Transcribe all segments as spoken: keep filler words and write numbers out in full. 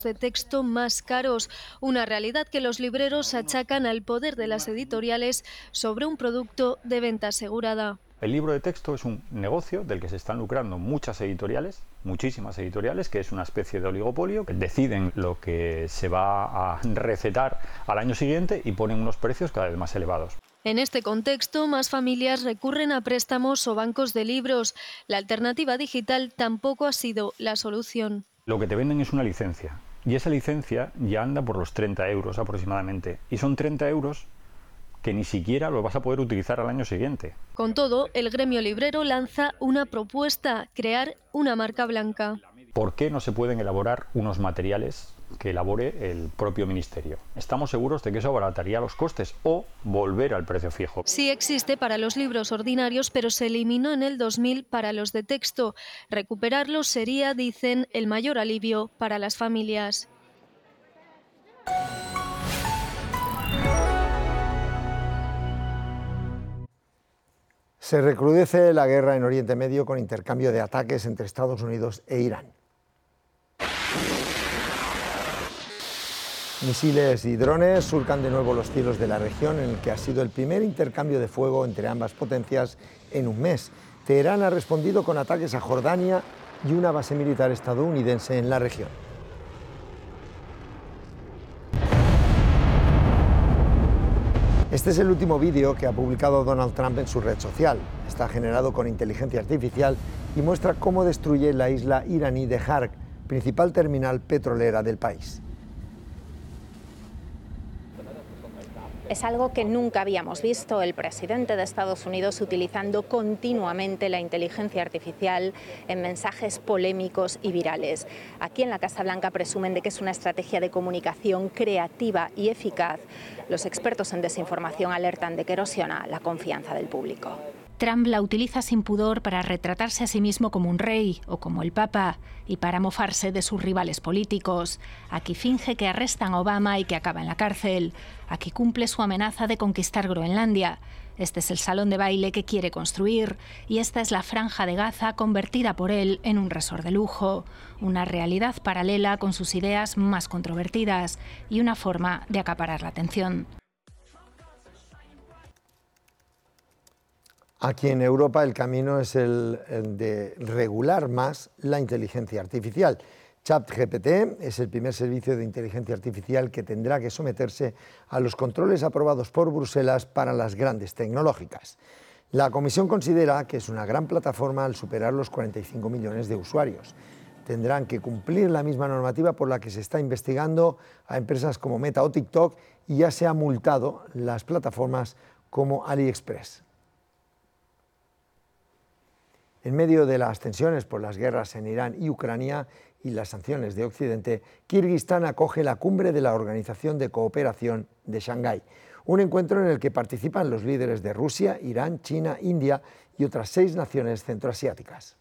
de texto más caros, una realidad que los libreros achacan al poder de las editoriales sobre un producto de venta asegurada. El libro de texto es un negocio del que se están lucrando muchas editoriales, muchísimas editoriales, que es una especie de oligopolio, que deciden lo que se va a recetar al año siguiente y ponen unos precios cada vez más elevados. En este contexto, más familias recurren a préstamos o bancos de libros. La alternativa digital tampoco ha sido la solución. Lo que te venden es una licencia, y esa licencia ya anda por los treinta euros aproximadamente, y son treinta euros que ni siquiera lo vas a poder utilizar al año siguiente. Con todo, el gremio librero lanza una propuesta: crear una marca blanca. ¿Por qué no se pueden elaborar unos materiales que elabore el propio ministerio? Estamos seguros de que eso abarataría los costes o volver al precio fijo. Sí existe para los libros ordinarios, pero se eliminó en el dos mil para los de texto. Recuperarlo sería, dicen, el mayor alivio para las familias. Se recrudece la guerra en Oriente Medio con intercambio de ataques entre Estados Unidos e Irán. Misiles y drones surcan de nuevo los cielos de la región, en el que ha sido el primer intercambio de fuego entre ambas potencias en un mes. Teherán ha respondido con ataques a Jordania y una base militar estadounidense en la región. Este es el último vídeo que ha publicado Donald Trump en su red social. Está generado con inteligencia artificial y muestra cómo destruye la isla iraní de Hark, principal terminal petrolera del país. Es algo que nunca habíamos visto, el presidente de Estados Unidos utilizando continuamente la inteligencia artificial en mensajes polémicos y virales. Aquí en la Casa Blanca presumen de que es una estrategia de comunicación creativa y eficaz. Los expertos en desinformación alertan de que erosiona la confianza del público. Trump la utiliza sin pudor para retratarse a sí mismo como un rey o como el Papa y para mofarse de sus rivales políticos. Aquí finge que arrestan a Obama y que acaba en la cárcel. Aquí cumple su amenaza de conquistar Groenlandia. Este es el salón de baile que quiere construir y esta es la franja de Gaza convertida por él en un resort de lujo. Una realidad paralela con sus ideas más controvertidas y una forma de acaparar la atención. Aquí en Europa el camino es el de regular más la inteligencia artificial. ChatGPT es el primer servicio de inteligencia artificial que tendrá que someterse a los controles aprobados por Bruselas para las grandes tecnológicas. La Comisión considera que es una gran plataforma al superar los cuarenta y cinco millones de usuarios. Tendrán que cumplir la misma normativa por la que se está investigando a empresas como Meta o TikTok y ya se ha multado las plataformas como AliExpress. En medio de las tensiones por las guerras en Irán y Ucrania y las sanciones de Occidente, Kirguistán acoge la cumbre de la Organización de Cooperación de Shanghái, un encuentro en el que participan los líderes de Rusia, Irán, China, India y otras seis naciones centroasiáticas.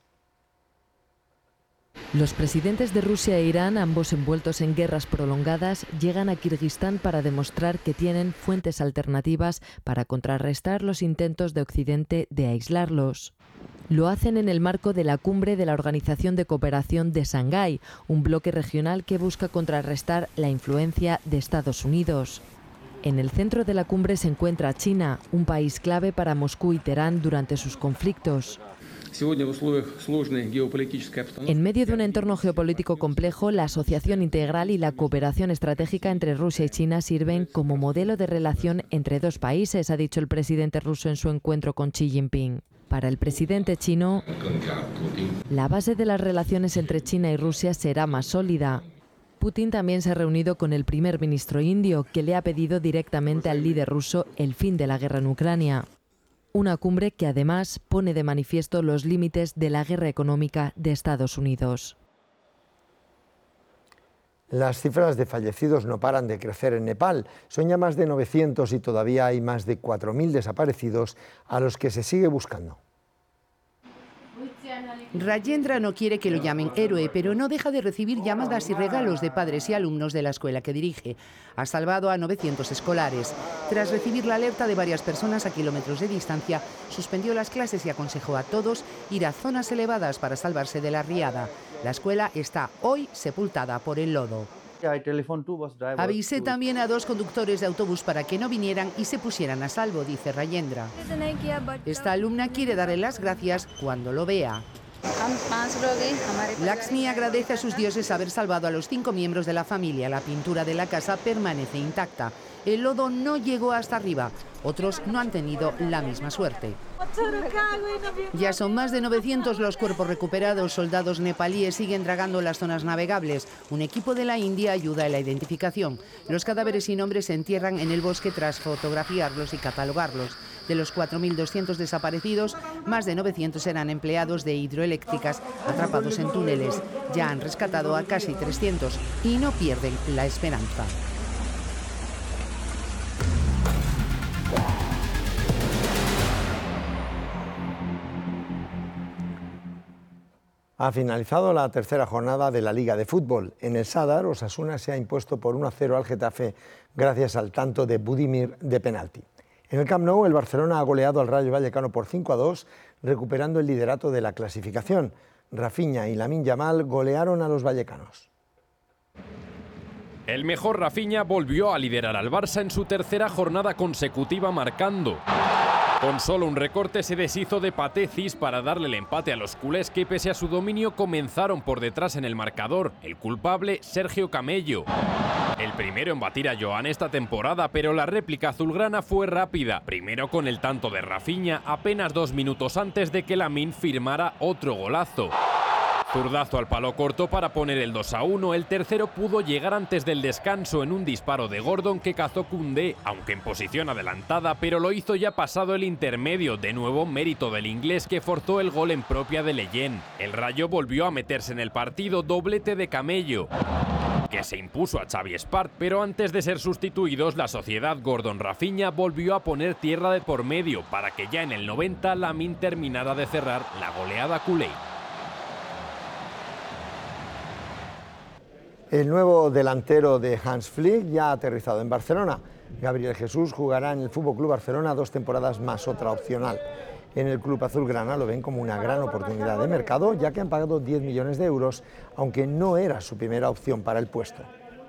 Los presidentes de Rusia e Irán, ambos envueltos en guerras prolongadas, llegan a Kirguistán para demostrar que tienen fuentes alternativas para contrarrestar los intentos de Occidente de aislarlos. Lo hacen en el marco de la cumbre de la Organización de Cooperación de Shanghái, un bloque regional que busca contrarrestar la influencia de Estados Unidos. En el centro de la cumbre se encuentra China, un país clave para Moscú y Teherán durante sus conflictos. En medio de un entorno geopolítico complejo, la asociación integral y la cooperación estratégica entre Rusia y China sirven como modelo de relación entre dos países, ha dicho el presidente ruso en su encuentro con Xi Jinping. Para el presidente chino, la base de las relaciones entre China y Rusia será más sólida. Putin también se ha reunido con el primer ministro indio, que le ha pedido directamente al líder ruso el fin de la guerra en Ucrania. Una cumbre que además pone de manifiesto los límites de la guerra económica de Estados Unidos. Las cifras de fallecidos no paran de crecer en Nepal. Son ya más de novecientos y todavía hay más de cuatro mil desaparecidos a los que se sigue buscando. Rajendra no quiere que lo llamen héroe, pero no deja de recibir llamadas y regalos de padres y alumnos de la escuela que dirige. Ha salvado a novecientos escolares. Tras recibir la alerta de varias personas a kilómetros de distancia, suspendió las clases y aconsejó a todos ir a zonas elevadas para salvarse de la riada. La escuela está hoy sepultada por el lodo. Avisé también a dos conductores de autobús para que no vinieran y se pusieran a salvo, dice Rayendra. Esta alumna quiere darle las gracias cuando lo vea. Lakshmi agradece a sus dioses haber salvado a los cinco miembros de la familia. La pintura de la casa permanece intacta. El lodo no llegó hasta arriba. Otros no han tenido la misma suerte. Ya son más de novecientos los cuerpos recuperados. Soldados nepalíes siguen dragando las zonas navegables. Un equipo de la India ayuda en la identificación. Los cadáveres sin nombre se entierran en el bosque tras fotografiarlos y catalogarlos. De los cuatro mil doscientos desaparecidos, más de novecientos eran empleados de hidroeléctricas atrapados en túneles. Ya han rescatado a casi trescientos y no pierden la esperanza. Ha finalizado la tercera jornada de la Liga de Fútbol. En el Sadar, Osasuna se ha impuesto por uno a cero al Getafe gracias al tanto de Budimir de penalti. En el Camp Nou, el Barcelona ha goleado al Rayo Vallecano por cinco a dos, recuperando el liderato de la clasificación. Rafinha y Lamine Yamal golearon a los vallecanos. El mejor Rafinha volvió a liderar al Barça en su tercera jornada consecutiva marcando. Con solo un recorte se deshizo de Patecis para darle el empate a los culés que pese a su dominio comenzaron por detrás en el marcador. El culpable, Sergio Camello. El primero en batir a Joan esta temporada, pero la réplica azulgrana fue rápida. Primero con el tanto de Rafinha, apenas dos minutos antes de que Lamine firmara otro golazo. Zurdazo al palo corto para poner el dos a uno. El tercero pudo llegar antes del descanso en un disparo de Gordon que cazó Koundé, aunque en posición adelantada, pero lo hizo ya pasado el intermedio. De nuevo mérito del inglés que forzó el gol en propia de Leyen. El Rayo volvió a meterse en el partido, doblete de Camello, que se impuso a Xavi Espart, pero antes de ser sustituidos, la sociedad Gordon-Rafinha volvió a poner tierra de por medio para que ya en el noventa Lamine terminara de cerrar la goleada culé. El nuevo delantero de Hans Flick ya ha aterrizado en Barcelona. Gabriel Jesús jugará en el F C Barcelona dos temporadas más, otra opcional. En el club azulgrana lo ven como una gran oportunidad de mercado, ya que han pagado diez millones de euros, aunque no era su primera opción para el puesto.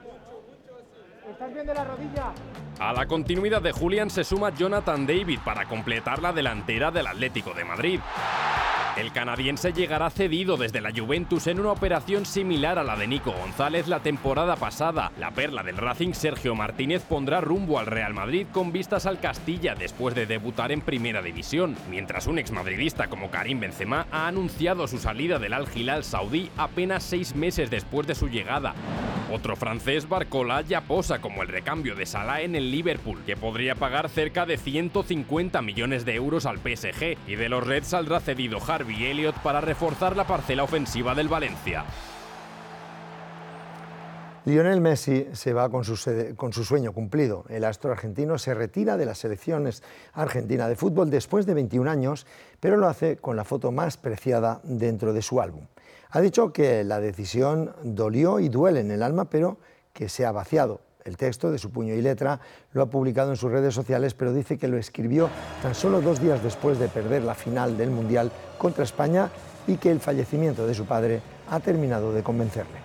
A la continuidad de Julián se suma Jonathan David para completar la delantera del Atlético de Madrid. El canadiense llegará cedido desde la Juventus en una operación similar a la de Nico González la temporada pasada. La perla del Racing, Sergio Martínez, pondrá rumbo al Real Madrid con vistas al Castilla después de debutar en Primera División, mientras un exmadridista como Karim Benzema ha anunciado su salida del Al Hilal saudí apenas seis meses después de su llegada. Otro francés, Barcola, ya posa como el recambio de Salah en el Liverpool, que podría pagar cerca de ciento cincuenta millones de euros al P S G, y de los Reds saldrá cedido Harvey Elliott para reforzar la parcela ofensiva del Valencia. Lionel Messi se va con su, con su sueño cumplido. El astro argentino se retira de las selecciones argentina de fútbol después de veintiún años, pero lo hace con la foto más preciada dentro de su álbum. Ha dicho que la decisión dolió y duele en el alma, pero que se ha vaciado. El texto de su puño y letra lo ha publicado en sus redes sociales, pero dice que lo escribió tan solo dos días después de perder la final del Mundial contra España y que el fallecimiento de su padre ha terminado de convencerle.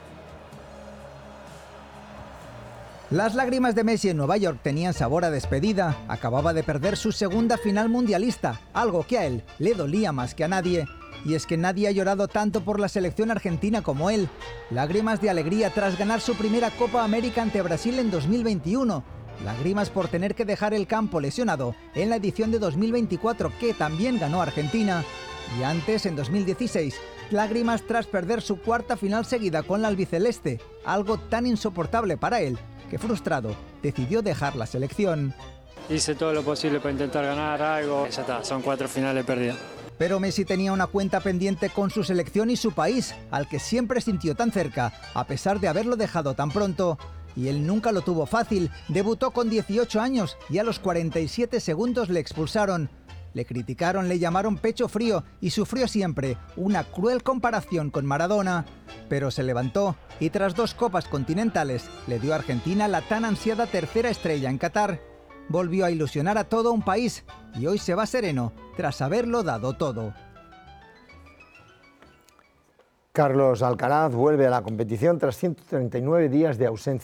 Las lágrimas de Messi en Nueva York tenían sabor a despedida. Acababa de perder su segunda final mundialista, algo que a él le dolía más que a nadie. Y es que nadie ha llorado tanto por la selección argentina como él. Lágrimas de alegría tras ganar su primera Copa América ante Brasil en dos mil veintiuno. Lágrimas por tener que dejar el campo lesionado en la edición de dos mil veinticuatro, que también ganó Argentina. Y antes, en dos mil dieciséis, lágrimas tras perder su cuarta final seguida con la albiceleste. Algo tan insoportable para él que, frustrado, decidió dejar la selección. Hice todo lo posible para intentar ganar algo. Ya está, son cuatro finales perdidas. Pero Messi tenía una cuenta pendiente con su selección y su país, al que siempre sintió tan cerca, a pesar de haberlo dejado tan pronto. Y él nunca lo tuvo fácil. Debutó con dieciocho años y a los cuarenta y siete segundos le expulsaron. Le criticaron, le llamaron pecho frío y sufrió siempre una cruel comparación con Maradona. Pero se levantó y tras dos copas continentales le dio a Argentina la tan ansiada tercera estrella en Qatar. Volvió a ilusionar a todo un país y hoy se va sereno tras haberlo dado todo. Carlos Alcaraz vuelve a la competición tras ciento treinta y nueve días de ausencia.